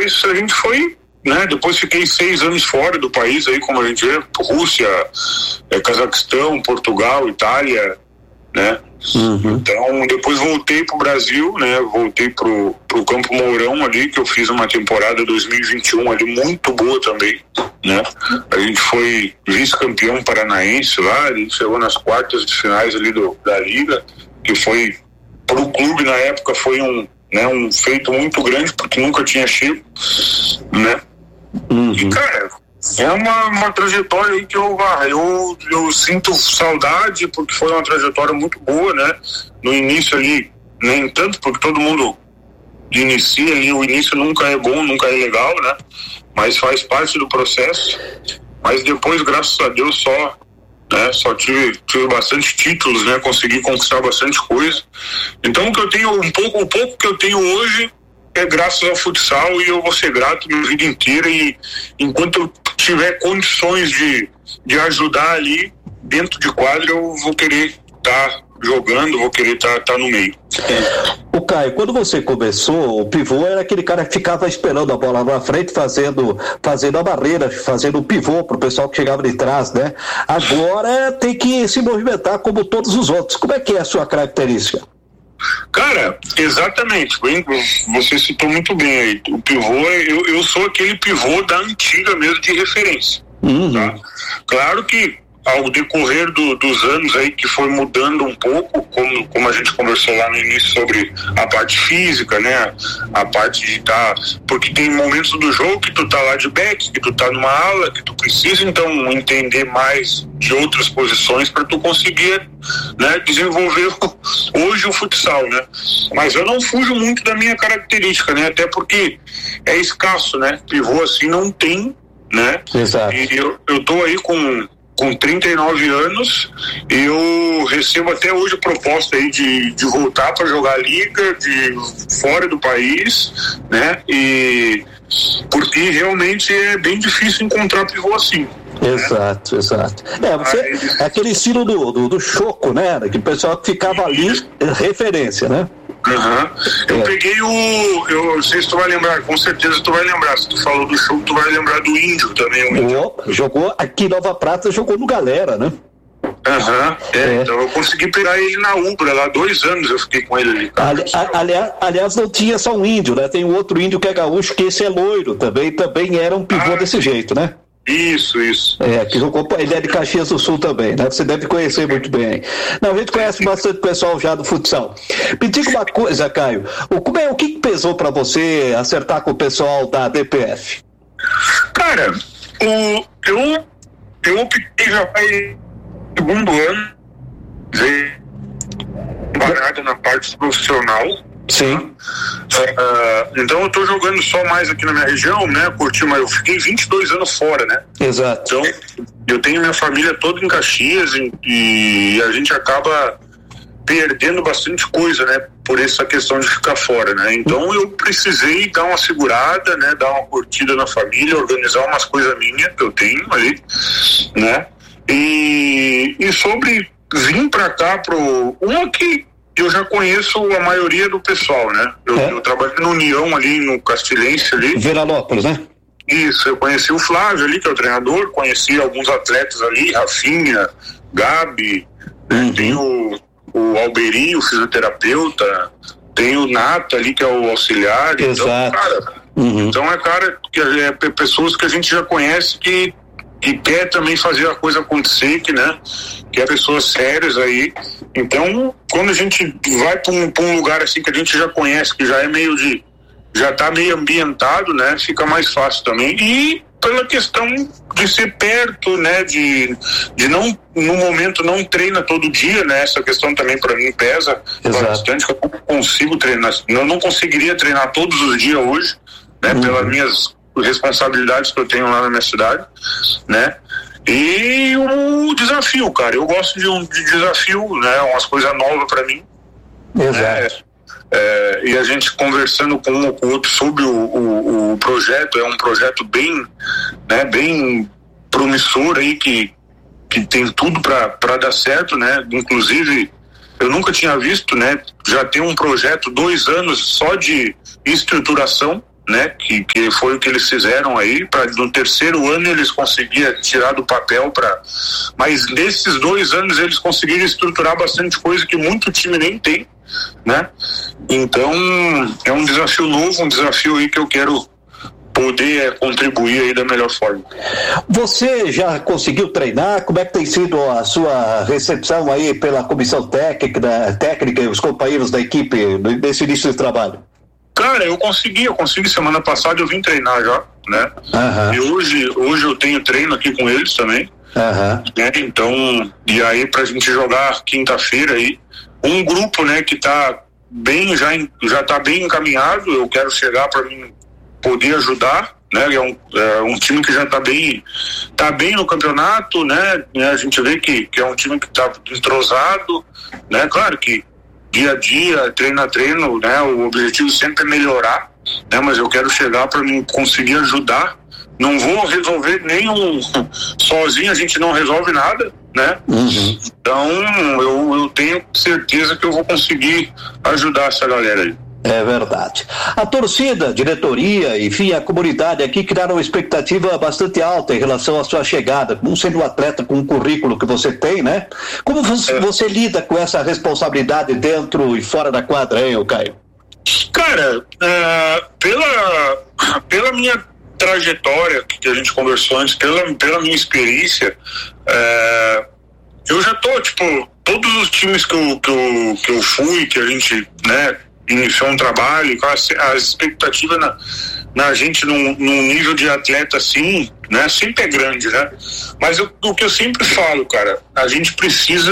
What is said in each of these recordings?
depois a gente foi, né? Depois fiquei 6 anos fora do país aí, como a gente vê, Rússia, Cazaquistão, Portugal, Itália, né? Então depois voltei pro Brasil, né? Voltei pro Campo Mourão ali, que eu fiz uma temporada 2021 ali muito boa também, né? A gente foi vice-campeão paranaense lá, a gente chegou nas quartas de finais ali da Liga, que foi pro clube na época foi um feito muito grande, porque nunca tinha chego, né? E cara, é uma trajetória aí que eu sinto saudade, porque foi uma trajetória muito boa, né? No início ali, nem tanto, porque todo mundo inicia ali, o início nunca é bom, nunca é legal, né? Mas faz parte do processo. Mas depois, graças a Deus, só tive bastante títulos, né? Consegui conquistar bastante coisa. Então, o que eu tenho, o pouco que eu tenho hoje é graças ao futsal, e eu vou ser grato minha vida inteira, e enquanto eu tiver condições de ajudar ali dentro de quadra, eu vou querer estar jogando, vou querer estar no meio. O Caio, quando você começou, o pivô era aquele cara que ficava esperando a bola na frente, fazendo a barreira, fazendo o pivô pro pessoal que chegava de trás, né? Agora tem que se movimentar como todos os outros. Como é que é a sua característica? Cara, exatamente, você citou muito bem aí, o pivô, eu sou aquele pivô da antiga mesmo, de referência, tá? Claro que ao decorrer dos anos aí que foi mudando um pouco, como a gente conversou lá no início sobre a parte física, né? A parte de porque tem momentos do jogo que tu tá lá de back, que tu tá numa ala, que tu precisa então entender mais de outras posições para tu conseguir, né, desenvolver hoje o futsal, né? Mas eu não fujo muito da minha característica, né? Até porque é escasso, né? Pivô assim não tem, né? Exato. E eu tô aí com 39 anos, eu recebo até hoje proposta aí de voltar para jogar liga de fora do país, né? E porque realmente é bem difícil encontrar pivô assim. Exato. É aquele estilo do Choco, né? Que o pessoal ficava ali, referência, né? Eu peguei eu não sei se tu vai lembrar, com certeza tu vai lembrar, se tu falou do Choco, tu vai lembrar do Índio também. Jogou aqui em Nova Prata, jogou no Galera, né? Então eu consegui pegar ele na Ubra, lá 2 anos eu fiquei com ele ali. Aliás, não tinha só um índio, né? Tem um outro índio que é gaúcho, que esse é loiro, também era um pivô desse jeito, né? Isso. Que jogou, ele é de Caxias do Sul também, né? Você deve conhecer muito bem. Não, a gente conhece bastante pessoal já do futsal. Me diga uma coisa, Caio, o que pesou pra você acertar com o pessoal da DPF? Cara, eu optei já faz segundo ano, parada na parte profissional. Sim. Então eu tô jogando só mais aqui na minha região, né? Mas eu fiquei 22 anos fora, né? Exato. Então eu tenho minha família toda em Caxias e a gente acaba perdendo bastante coisa, né? Por essa questão de ficar fora, né? Então eu precisei dar uma segurada, né? Dar uma curtida na família, organizar umas coisas minhas que eu tenho ali, né? E sobre vir pra cá que eu já conheço a maioria do pessoal, né? Eu trabalho no União ali, no Castilhense ali. Veranópolis, né? Isso, eu conheci o Flávio ali, que é o treinador, conheci alguns atletas ali, Rafinha, Gabi, tem o Alberi, o fisioterapeuta, tem o Nata ali, que é o auxiliar. Exato. Então, cara que é pessoas que a gente já conhece que quer também fazer a coisa acontecer, que é pessoas sérias aí. Então, quando a gente vai para um lugar assim que a gente já conhece, que já é já tá meio ambientado, né? Fica mais fácil também. E pela questão de ser perto, né? De não, no momento, não treina todo dia, né? Essa questão também para mim pesa bastante, que eu não consigo treinar. Eu não conseguiria treinar todos os dias hoje, né? Pelas minhas responsabilidades que eu tenho lá na minha cidade, né? E o desafio, cara, eu gosto de desafio, né? Umas coisas novas para mim. Exato. E a gente conversando com um ou com o outro sobre o projeto, é um projeto bem promissor aí, que tem tudo para dar certo, né? Inclusive, eu nunca tinha visto, né? Já tem um projeto 2 anos só de estruturação, né, que foi o que eles fizeram aí, para no terceiro ano eles conseguiram tirar do papel mas nesses 2 anos eles conseguiram estruturar bastante coisa que muito time nem tem, né? Então é um desafio novo, um desafio aí que eu quero poder contribuir aí da melhor forma. Você já conseguiu treinar? Como é que tem sido a sua recepção aí pela comissão técnica e os companheiros da equipe nesse início de trabalho? Cara, eu consegui semana passada eu vim treinar já, né? E hoje eu tenho treino aqui com eles também, né? Então, e aí pra gente jogar quinta-feira aí, um grupo, né, que tá bem, já tá bem encaminhado, eu quero chegar para mim poder ajudar, né? É um time que já tá bem no campeonato, né? A gente vê que é um time que tá entrosado, né? Claro que dia a dia, treino a treino, né? O objetivo sempre é melhorar, né? Mas eu quero chegar para mim conseguir ajudar. Não vou resolver sozinho, a gente não resolve nada, né? Então eu tenho certeza que eu vou conseguir ajudar essa galera aí. É verdade. A torcida, a diretoria, enfim, a comunidade aqui criaram uma expectativa bastante alta em relação à sua chegada, como sendo um atleta com um currículo que você tem, né? Como você lida com essa responsabilidade dentro e fora da quadra, hein, Caio? Cara, pela minha trajetória que a gente conversou antes, pela minha experiência, eu já tô, todos os times que eu fui, que a gente, né, iniciou um trabalho, a expectativa na gente num nível de atleta assim, né, sempre é grande, né? Mas o que eu sempre falo, cara, a gente precisa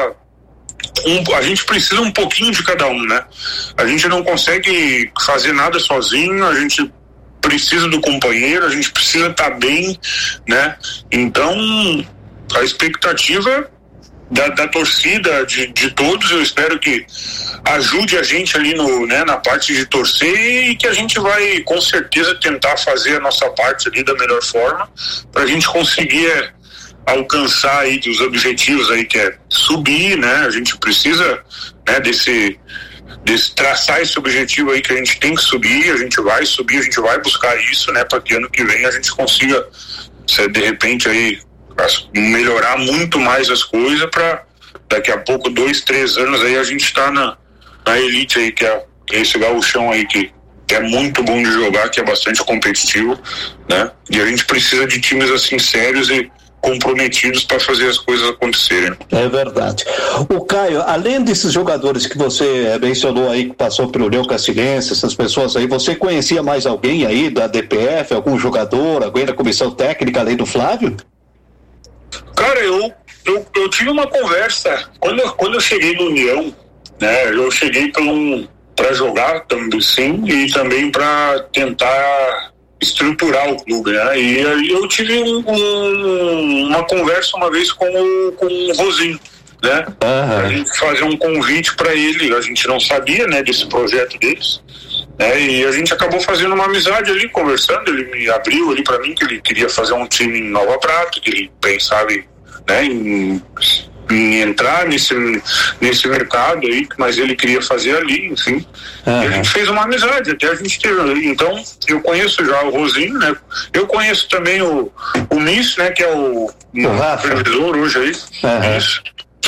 um pouquinho de cada um, né? A gente não consegue fazer nada sozinho, a gente precisa do companheiro, a gente precisa estar bem, né? Então, a expectativa da torcida, de todos, eu espero que ajude a gente ali na parte de torcer, e que a gente vai com certeza tentar fazer a nossa parte ali da melhor forma para a gente conseguir alcançar aí dos objetivos aí, que é subir, né? A gente precisa, né, desse traçar esse objetivo aí, que a gente tem que subir, a gente vai subir, a gente vai buscar isso, né, para que ano que vem a gente consiga, de repente aí melhorar muito mais as coisas, para daqui a pouco 2, 3 anos aí a gente está na elite aí, que é esse gauchão aí que é muito bom de jogar, que é bastante competitivo, né? E a gente precisa de times assim sérios e comprometidos para fazer as coisas acontecerem. É verdade. O Caio, além desses jogadores que você mencionou aí, que passou pelo União Cassinense, essas pessoas aí, você conhecia mais alguém aí da DPF, algum jogador, alguém da comissão técnica além do Flávio? Cara, eu tive uma conversa quando eu cheguei no União, né? Eu cheguei para jogar também, sim, e também para tentar estruturar o clube, né? E aí eu tive uma conversa uma vez com o Rosinho, né? A gente fazer um convite para ele, a gente não sabia, né, desse projeto deles, né? E a gente acabou fazendo uma amizade ali, conversando. Ele me abriu ali para mim que ele queria fazer um time em Nova Prata, que ele pensava, né, em entrar nesse mercado aí, mas ele queria fazer ali, enfim. E a gente fez uma amizade, até a gente teve ali. Então, eu conheço já o Rosinho, né? Eu conheço também o Miss, né? Que é o supervisor hoje aí. Isso.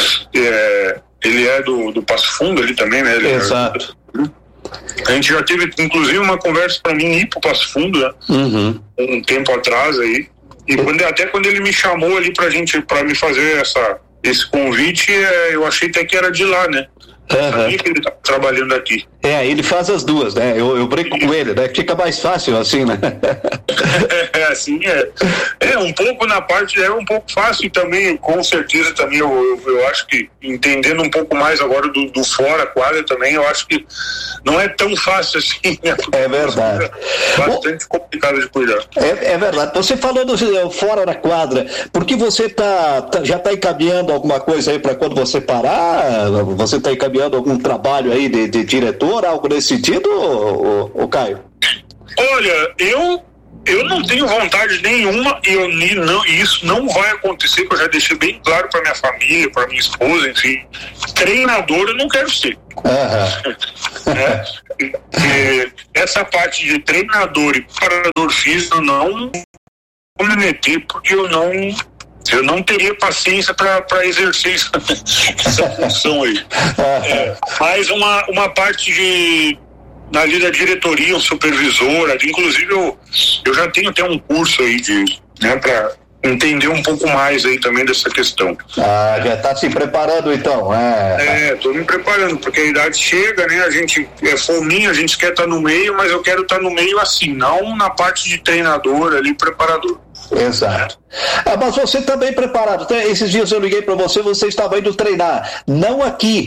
Ele é do Passo Fundo ali também, né? Exato. A gente já teve, inclusive, uma conversa para mim ir pro Passo Fundo, né? Um tempo atrás aí. E até quando ele me chamou ali para me fazer esse convite, eu achei até que era de lá, né? Sabia que ele tá trabalhando aqui. Ele faz as duas, né? Eu brinco com ele, né? Fica mais fácil assim, né? Assim, um pouco na parte, é um pouco fácil, e também, com certeza, também eu acho que, entendendo um pouco mais agora do fora quadra também, eu acho que não é tão fácil assim, né? É verdade. Bastante complicado de cuidar. É verdade. Você falou do fora da quadra, porque você já está encaminhando alguma coisa aí para quando você parar? Você está encaminhando algum trabalho aí de diretor, algo nesse sentido, ô Caio? Olha, eu não tenho vontade nenhuma, e isso não vai acontecer, que eu já deixei bem claro para minha família, para minha esposa, enfim. Treinador eu não quero ser. Essa parte de treinador e preparador físico eu não vou me meter, porque eu não teria paciência para exercer essa função aí. Mas uma parte ali da diretoria, o supervisor, inclusive eu já tenho até um curso aí para entender um pouco mais aí também dessa questão. Já está se preparando então? Estou me preparando, porque a idade chega, né? A gente é fominha, a gente quer estar no meio, mas eu quero estar no meio assim, não na parte de treinador ali, preparador. Exato. Mas você está bem preparado. Esses dias eu liguei para você estava indo treinar, não aqui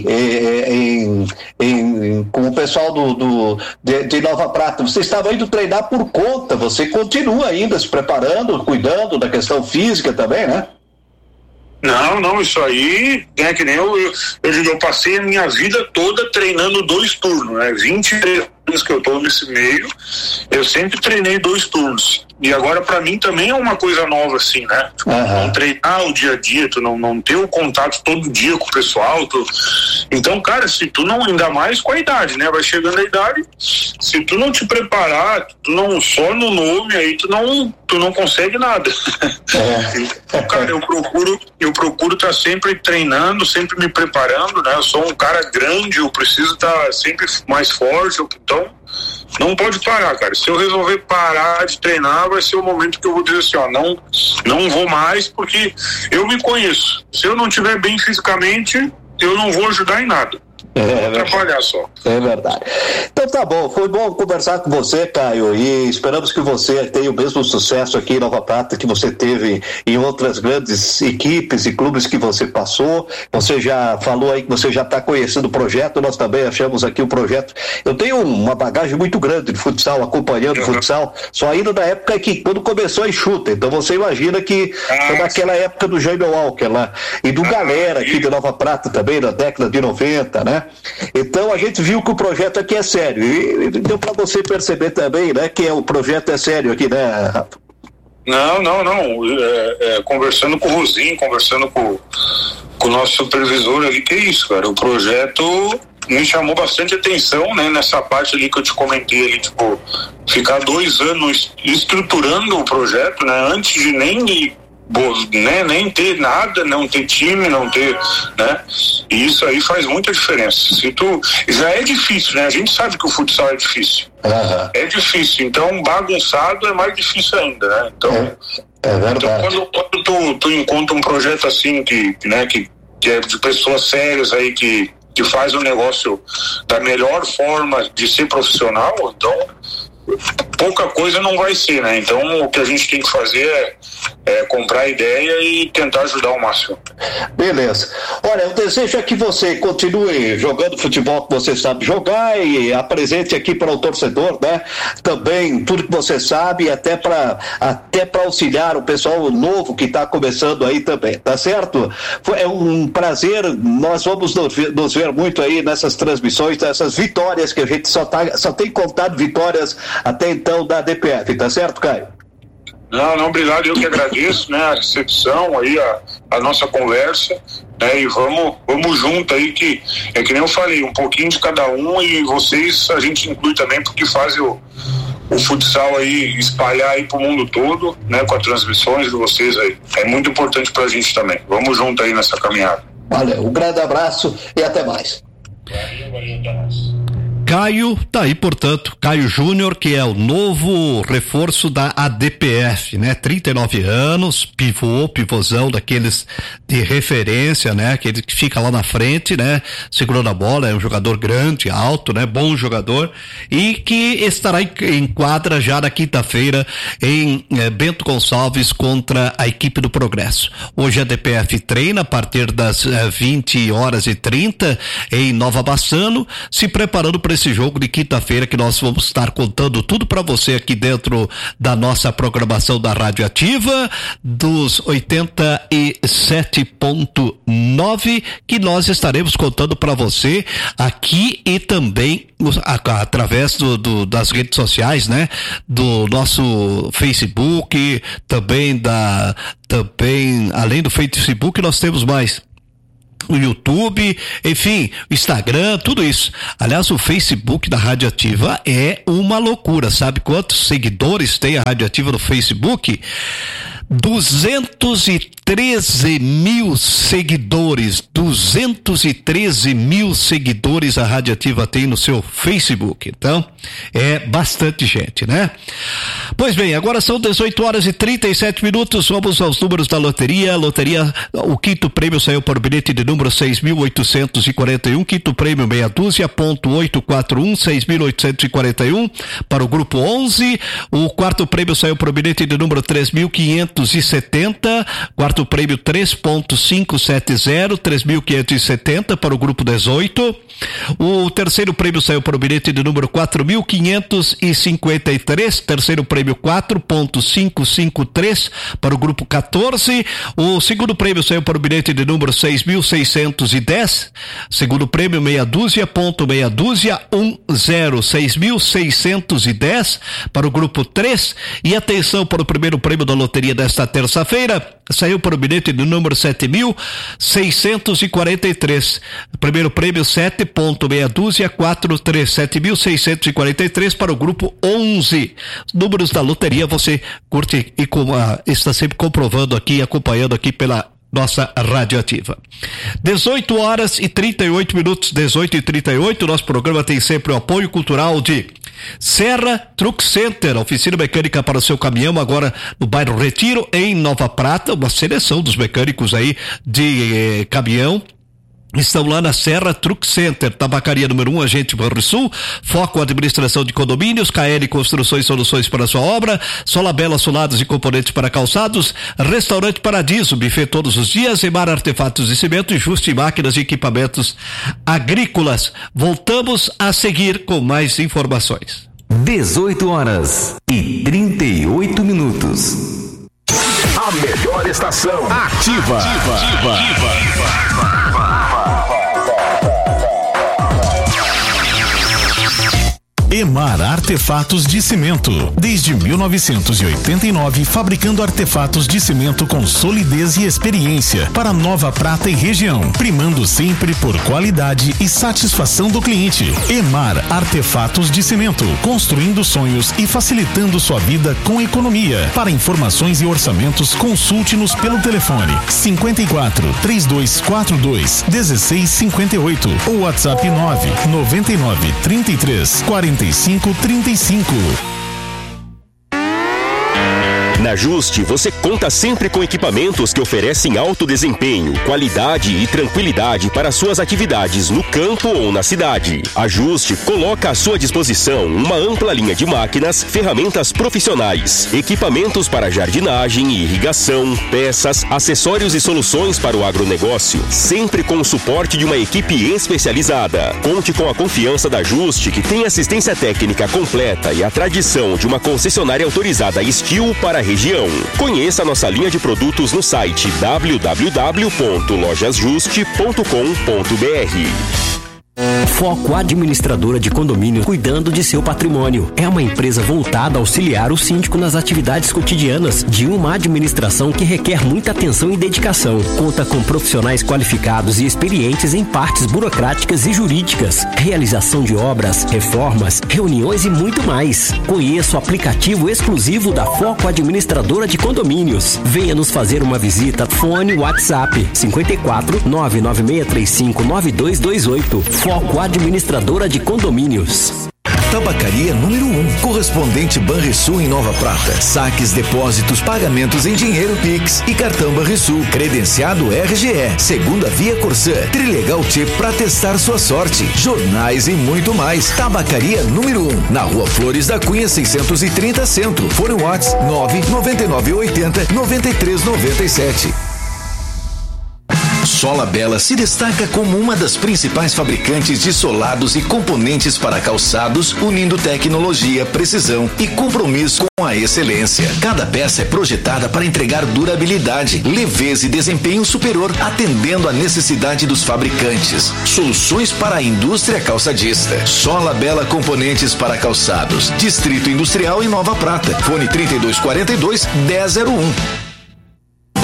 com o pessoal de Nova Prata, você estava indo treinar por conta, você continua ainda se preparando, cuidando da questão física também, né? Não, isso aí é que nem eu passei a minha vida toda treinando 2 turnos, né? 23 anos que eu tô nesse meio, eu sempre treinei 2 turnos. E agora para mim também é uma coisa nova assim, né? Não treinar o dia a dia, tu não ter o contato todo dia com o pessoal, então, cara, se tu não, ainda mais com a idade, né? Vai chegando a idade, se tu não te preparar, tu não, só no nome aí, tu não consegue nada. Então, cara, eu procuro estar sempre treinando, sempre me preparando, né? Eu sou um cara grande, eu preciso estar sempre mais forte, então não pode parar, cara. Se eu resolver parar de treinar, vai ser o momento que eu vou dizer assim, não vou mais, porque eu me conheço. Se eu não estiver bem fisicamente, eu não vou ajudar em nada. Atrapalhar só. É verdade. Então tá bom, foi bom conversar com você, Caio, e esperamos que você tenha o mesmo sucesso aqui em Nova Prata que você teve em outras grandes equipes e clubes que você passou. Você já falou aí que você já está conhecendo o projeto, nós também achamos aqui o projeto. Eu tenho uma bagagem muito grande de futsal, acompanhando futsal, só ainda da época que quando começou a enxuta, então você imagina que foi naquela época do Jaime Walker lá, e do Galera aqui de Nova Prata também, na década de 90, né? Então a gente viu que o projeto aqui é sério e deu para você perceber também, né, que o projeto é sério aqui, né, Rafa? Não. Conversando com o Rosinho, conversando com o nosso supervisor ali, que é isso, cara, o projeto me chamou bastante atenção, né, nessa parte ali que eu te comentei ali, tipo, ficar 2 anos estruturando o projeto, né, antes de nem ter nada, não ter time, não ter, né? E isso aí faz muita diferença. Já é difícil, né? A gente sabe que o futsal é difícil. É difícil, então bagunçado é mais difícil ainda, né? Então, é verdade. Então quando tu encontra um projeto assim que é de pessoas sérias aí que faz o negócio da melhor forma de ser profissional, então pouca coisa não vai ser, né? Então o que a gente tem que fazer é comprar a ideia e tentar ajudar ao máximo. Beleza. Olha, eu desejo é que você continue jogando futebol que você sabe jogar e apresente aqui para o torcedor, né? Também tudo que você sabe, até para auxiliar o pessoal novo que está começando aí também, tá certo? É um prazer, nós vamos nos ver muito aí nessas transmissões, nessas vitórias que a gente só tem contado vitórias até então da DPF, tá certo, Caio? Não, obrigado, eu que agradeço, né, a recepção aí, a nossa conversa, né, e vamos junto aí, que é que nem eu falei, um pouquinho de cada um, e vocês a gente inclui também, porque fazem o futsal aí espalhar aí pro mundo todo, né, com as transmissões de vocês aí, é muito importante pra gente também, vamos junto aí nessa caminhada. Valeu, um grande abraço e até mais. Valeu, até mais. Caio, tá aí, portanto, Caio Júnior, que é o novo reforço da ADPF, né? 39 anos, pivôzão daqueles de referência, né? Aquele que fica lá na frente, né? Segurando a bola, é um jogador grande, alto, né? Bom jogador, e que estará em quadra já na quinta-feira em Bento Gonçalves contra a equipe do Progresso. Hoje a ADPF treina a partir das 20h30 em Nova Bassano, se preparando para esse jogo de quinta-feira, que nós vamos estar contando tudo para você aqui dentro da nossa programação da Rádio Ativa, dos 87.9, que nós estaremos contando para você aqui e também através das redes sociais, né? Do nosso Facebook, também além do Facebook, nós temos mais o YouTube, enfim, o Instagram, tudo isso. Aliás, o Facebook da Rádio Ativa é uma loucura. Sabe quantos seguidores tem a Rádio Ativa no Facebook? 213 mil seguidores, 213 mil seguidores a Rádio Ativa tem no seu Facebook. Então, é bastante gente, né? Pois bem, agora são 18h37. Vamos aos números da loteria. Loteria, o quinto prêmio saiu por bilhete de número 6.841, quinto prêmio meia dúzia, ponto 841, 6.841 para o grupo 11. O quarto prêmio saiu por bilhete de número 3.570, quarto prêmio 3.570, 3.570 para o grupo 18. O terceiro prêmio saiu por bilhete de número 4.553, terceiro prêmio 4.553 para o grupo 14. O segundo prêmio saiu por bilhete de número 6.610, segundo prêmio meia dúzia, ponto meia dúzia 10, 6.610 para o grupo 3. E atenção para o primeiro prêmio da loteria desta terça-feira, saiu por bilhete de número 7.643, primeiro prêmio 7, ponto meia dúzia 43, 7.643 para o grupo 11. Números da loteria você curte e está sempre comprovando aqui, acompanhando aqui pela nossa Rádio Ativa. 18h38, 18h38, nosso programa tem sempre o apoio cultural de Serra Truck Center, oficina mecânica para o seu caminhão, agora no bairro Retiro, em Nova Prata, uma seleção dos mecânicos aí de caminhão. Estão lá na Serra Truck Center, tabacaria número 1, Agente Banrisul, Foco Administração de Condomínios, KL Construções e Soluções para a sua obra, Solabela Solados e Componentes para Calçados, Restaurante Paradiso, buffet todos os dias, Emar Artefatos de Cimento e Juste Máquinas e Equipamentos Agrícolas. Voltamos a seguir com mais informações. 18h38. A melhor estação. Ativa. Emar Artefatos de Cimento. Desde 1989, fabricando artefatos de cimento com solidez e experiência para Nova Prata e região, primando sempre por qualidade e satisfação do cliente. Emar Artefatos de Cimento, construindo sonhos e facilitando sua vida com economia. Para informações e orçamentos, consulte-nos pelo telefone 54 3242 1658 ou WhatsApp 999 33 4535. Na Juste, você conta sempre com equipamentos que oferecem alto desempenho, qualidade e tranquilidade para suas atividades no campo ou na cidade. A Juste coloca à sua disposição uma ampla linha de máquinas, ferramentas profissionais, equipamentos para jardinagem e irrigação, peças, acessórios e soluções para o agronegócio, sempre com o suporte de uma equipe especializada. Conte com a confiança da Juste, que tem assistência técnica completa e a tradição de uma concessionária autorizada Steel para a região. Conheça nossa linha de produtos no site www.lojasjuste.com.br. Foco Administradora de Condomínios, cuidando de seu patrimônio. É uma empresa voltada a auxiliar o síndico nas atividades cotidianas de uma administração que requer muita atenção e dedicação. Conta com profissionais qualificados e experientes em partes burocráticas e jurídicas, realização de obras, reformas, reuniões e muito mais. Conheça o aplicativo exclusivo da Foco Administradora de Condomínios. Venha nos fazer uma visita. Fone WhatsApp 54 99635 9228. Foco Administradora de Condomínios. Tabacaria número 1, correspondente Banrisul em Nova Prata. Saques, depósitos, pagamentos em dinheiro Pix e cartão Banrisul. Credenciado RGE, segunda via Corsã, Trilegal T para testar sua sorte. Jornais e muito mais. Tabacaria número 1, na Rua Flores da Cunha 630 Centro. Fone WhatsApp 99980 9397. Solabela se destaca como uma das principais fabricantes de solados e componentes para calçados, unindo tecnologia, precisão e compromisso com a excelência. Cada peça é projetada para entregar durabilidade, leveza e desempenho superior, atendendo à necessidade dos fabricantes. Soluções para a indústria calçadista. Solabela Componentes para Calçados. Distrito Industrial em Nova Prata. Fone 3242 1001.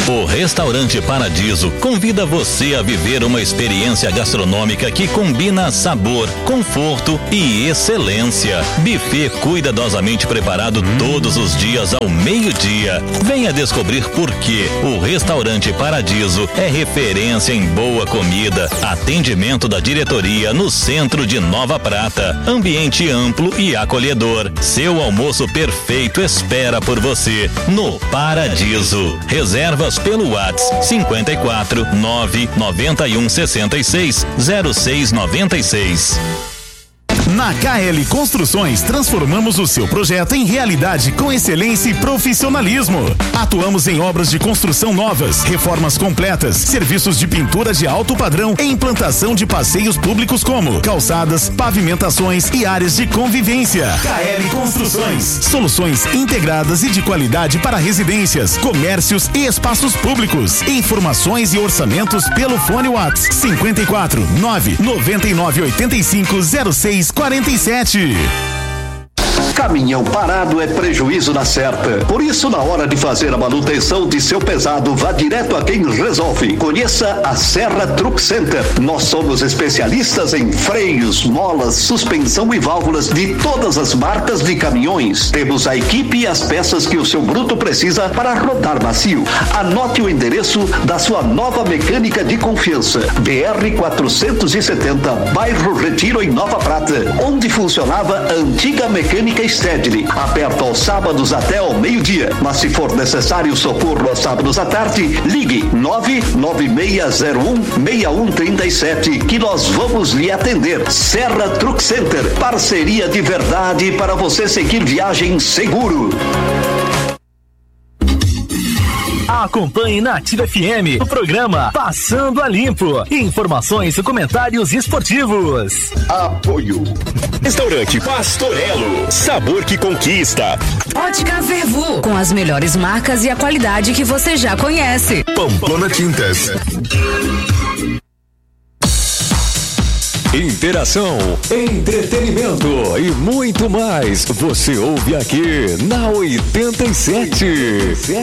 O Restaurante Paradiso convida você a viver uma experiência gastronômica que combina sabor, conforto e excelência. Buffet cuidadosamente preparado todos os dias ao meio-dia. Venha descobrir por que o Restaurante Paradiso é referência em boa comida. Atendimento da diretoria no centro de Nova Prata. Ambiente amplo e acolhedor. Seu almoço perfeito espera por você no Paradiso. Reservas pelo WhatsApp 54 991 66 0696. Na KL Construções, transformamos o seu projeto em realidade com excelência e profissionalismo. Atuamos em obras de construção novas, reformas completas, serviços de pintura de alto padrão e implantação de passeios públicos como calçadas, pavimentações e áreas de convivência. KL Construções, soluções integradas e de qualidade para residências, comércios e espaços públicos. Informações e orçamentos pelo fone WhatsApp 54 999 85 06 47. Caminhão parado é prejuízo na certa. Por isso, na hora de fazer a manutenção de seu pesado, vá direto a quem resolve. Conheça a Serra Truck Center. Nós somos especialistas em freios, molas, suspensão e válvulas de todas as marcas de caminhões. Temos a equipe e as peças que o seu bruto precisa para rodar macio. Anote o endereço da sua nova mecânica de confiança. BR 470, bairro Retiro, em Nova Prata, onde funcionava a antiga mecânica Stedley, aberto aos sábados até ao meio-dia. Mas se for necessário socorro aos sábados à tarde, ligue 99601-6137 que nós vamos lhe atender. Serra Truck Center, parceria de verdade para você seguir viagem seguro. Acompanhe na Ativa FM o programa Passando a Limpo. Informações e comentários esportivos. Apoio. Restaurante Pastorello, sabor que conquista. Ótica Vervu, com as melhores marcas e a qualidade que você já conhece. Pamplona Tintas. Interação, entretenimento e muito mais. Você ouve aqui na 87.